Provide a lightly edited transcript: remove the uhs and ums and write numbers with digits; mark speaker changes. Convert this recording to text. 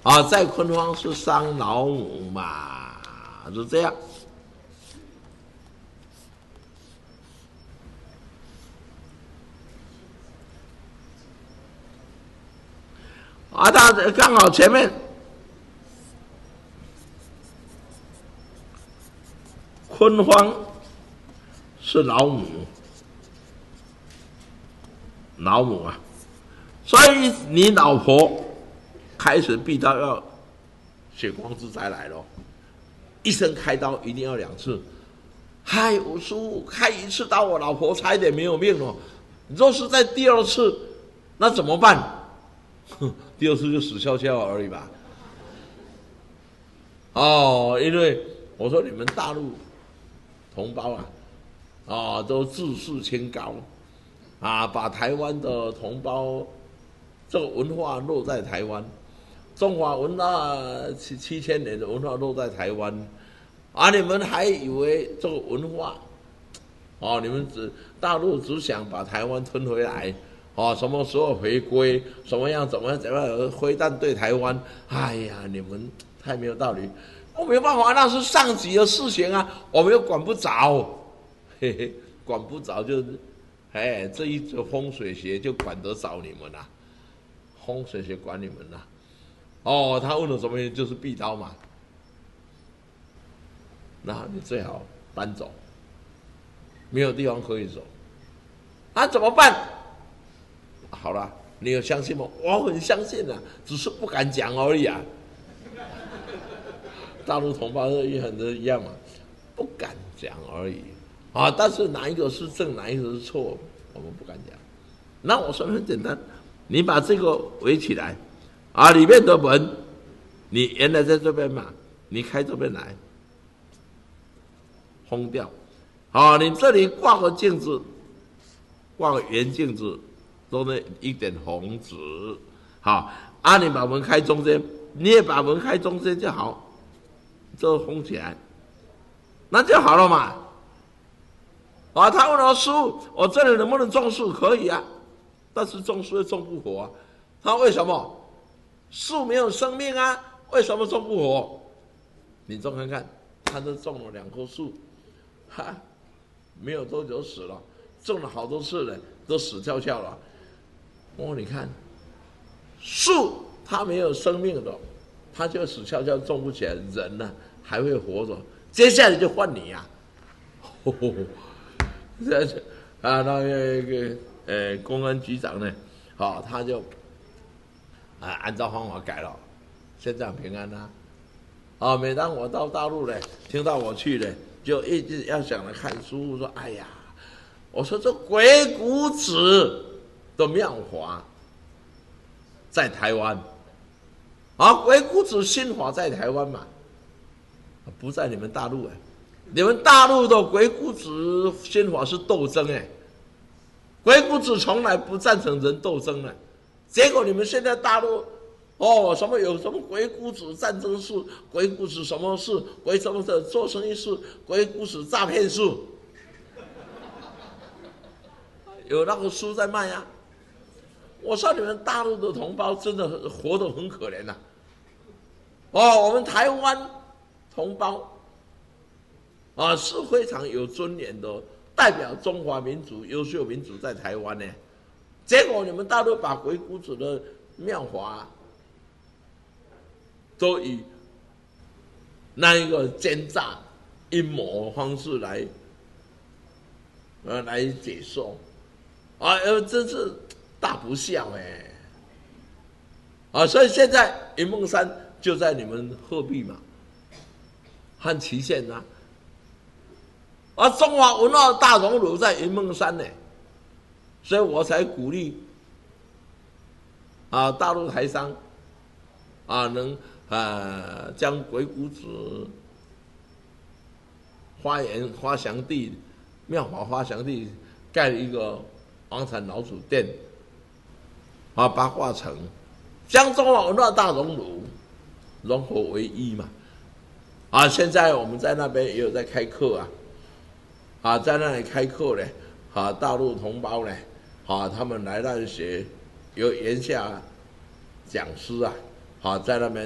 Speaker 1: 啊，在昆方是伤老母嘛，就这样。啊，他刚好前面坤方是老母，老母啊，所以你老婆开始必刀要血光之灾来了，一生开刀一定要2次。嗨，我叔开1次刀，我老婆差一点没有命了。若是在第2次，那怎么办？第2次就死翘翘而已吧。哦，因为我说你们大陆同胞啊，都自视清高啊，把台湾的同胞这个文化落在台湾，中华文化7000年的文化落在台湾，啊，你们还以为这个文化，哦，你们大陆只想把台湾吞回来。哦，什么时候回归？怎么样？挥弹对台湾？哎呀，你们太没有道理！我没有办法，那是上级的事情啊，我们又管不着，嘿嘿，管不着就是，哎，这一则风水学就管得着你们啦，风水学管你们啦。哦，他问了什么原因？就是壁刀嘛，那你最好搬走，没有地方可以走，那怎么办？好了，你有相信吗？我很相信啊，只是不敢讲而已啊。大陆同胞也很多一样嘛，不敢讲而已啊。但是哪一个是正，哪一个是错，我们不敢讲。那我说很简单，你把这个围起来啊，里面的门，你原来在这边嘛，你开这边来，封掉。啊，你这里挂个镜子，挂个圆镜子。都那一点红纸，好啊！你把门开中间，你也把门开中间就好，这封起来，那就好了嘛。啊，他问我树，我这里能不能种树？可以啊，但是种树又种不活啊。他为什么？树没有生命啊，为什么种不活？你种看看，他都种了2棵树，哈，没有多久死了，种了好多次了，都死翘翘了。哦，你看，树它没有生命的，它就死翘翘种不起来，人呢还会活着。接下来就换你呀、啊，那个公安局长呢，他就按照方法改了，现在很平安啦。啊，每当我到大陆呢，听到我去呢，就一直要想来看书，说哎呀，我说这鬼谷子的妙法在台湾，啊，鬼谷子心法在台湾嘛，不在你们大陆你们大陆的鬼谷子心法是斗争鬼谷子从来不赞成人斗争的，结果你们现在大陆有什么鬼谷子战争术，鬼谷子什么术，鬼什么的做生意术，鬼谷子诈骗术，有那个书在卖啊。我说你们大陆的同胞真的活得很可怜我们台湾同胞是非常有尊严的，代表中华民族优秀民族在台湾结果你们大陆把鬼谷子的妙法都以那一个奸诈阴谋方式来解说真是大不孝所以现在云梦山就在你们鹤壁嘛，和旗县中华文化大熔炉在云梦山所以我才鼓励大陆台商能将鬼谷子花祥地妙法花祥地盖了一个王禅老祖殿八卦城，将中华文化大熔炉融合为一嘛现在我们在那边也有在开课在那里开课呢大陆同胞呢他们来那里学，有言下讲师在那边